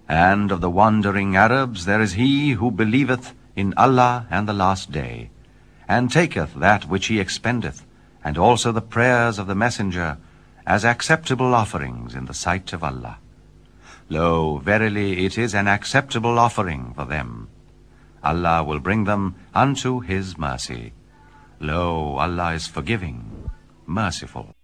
And of the wandering Arabs there is he who believeth in Allah and the last day, and taketh that which he expendeth, and also the prayers of the Messenger, as acceptable offerings in the sight of Allah. Lo, verily it is an acceptable offering for them. Allah will bring them unto his mercy. Lo, Allah is forgiving, merciful.